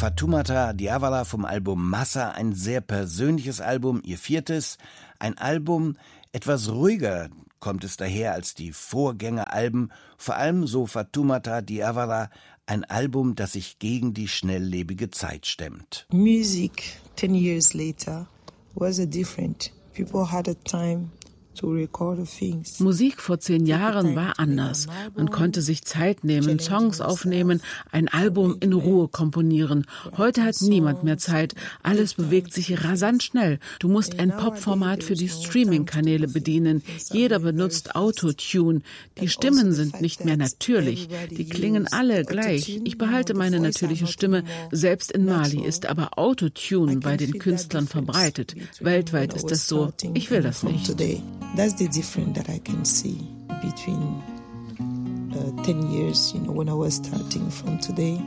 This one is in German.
Fatoumata Diawara vom Album Massa, ein sehr persönliches Album, ihr 4. Ein Album, etwas ruhiger kommt es daher als die Vorgängeralben, vor allem, so Fatoumata Diawara, ein Album, das sich gegen die schnelllebige Zeit stemmt. Music 10 years later was different. People had a time to record things. Musik vor 10 Jahren war anders. Man konnte sich Zeit nehmen, Songs aufnehmen, ein Album in Ruhe komponieren. Heute hat niemand mehr Zeit. Alles bewegt sich rasant schnell. Du musst ein Popformat für die Streaming-Kanäle bedienen. Jeder benutzt Autotune. Die Stimmen sind nicht mehr natürlich. Die klingen alle gleich. Ich behalte meine natürliche Stimme. Selbst in Mali ist aber Autotune bei den Künstlern verbreitet. Weltweit ist das so. Ich will das nicht. That's the difference that I can see between 10 years, when I was starting from today.